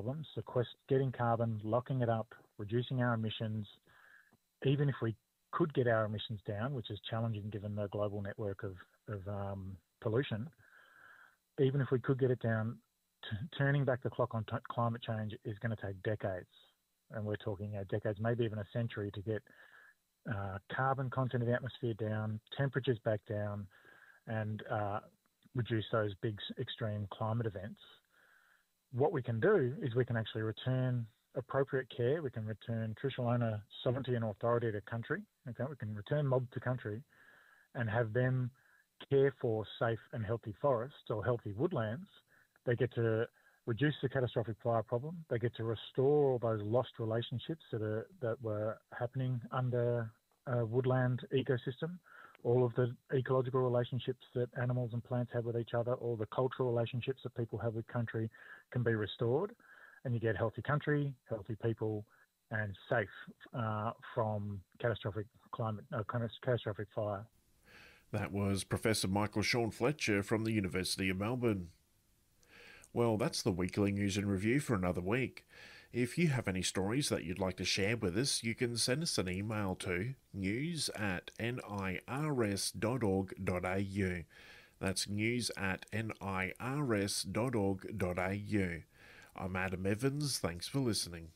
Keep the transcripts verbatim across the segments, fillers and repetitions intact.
problem, sequest- getting carbon, locking it up, reducing our emissions, even if we could get our emissions down, which is challenging given the global network of, of um, pollution, even if we could get it down, t- turning back the clock on t- climate change is going to take decades. And we're talking uh, decades, maybe even a century, to get uh, carbon content of the atmosphere down, temperatures back down, and uh, reduce those big extreme climate events. What we can do is we can actually return appropriate care. We can return traditional owner sovereignty and authority to country. Okay, we can return mob to country and have them care for safe and healthy forests or healthy woodlands. They get to reduce the catastrophic fire problem. They get to restore all those lost relationships that are that were happening under a woodland ecosystem. All of the ecological relationships that animals and plants have with each other, all the cultural relationships that people have with country can be restored, and you get healthy country, healthy people, and safe uh, from catastrophic climate, uh, catastrophic fire. That was Professor Michael Sean Fletcher from the University of Melbourne. Well, that's the Weekly News and Review for another week. If you have any stories that you'd like to share with us, you can send us an email to news at nirs dot org dot a u. That's news at nirs dot org dot a u. I'm Adam Evans. Thanks for listening.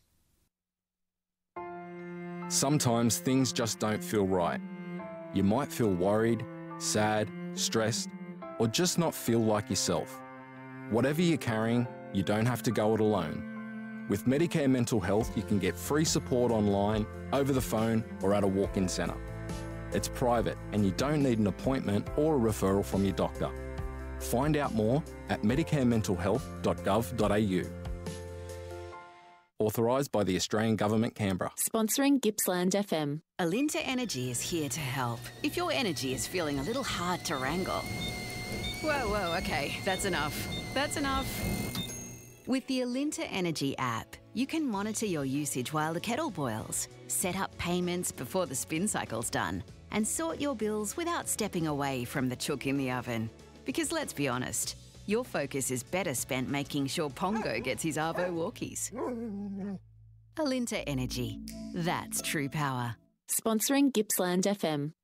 Sometimes things just don't feel right. You might feel worried, sad, stressed, or just not feel like yourself. Whatever you're carrying, you don't have to go it alone. With Medicare Mental Health, you can get free support online, over the phone, or at a walk-in centre. It's private and you don't need an appointment or a referral from your doctor. Find out more at medicare mental health dot gov dot a u. Authorised by the Australian Government, Canberra. Sponsoring Gippsland F M. Alinta Energy is here to help. If your energy is feeling a little hard to wrangle. Whoa, whoa, okay, that's enough. That's enough. With the Alinta Energy app, you can monitor your usage while the kettle boils, set up payments before the spin cycle's done, and sort your bills without stepping away from the chook in the oven. Because let's be honest, your focus is better spent making sure Pongo gets his Arvo walkies. Alinta Energy. That's true power. Sponsoring Gippsland F M.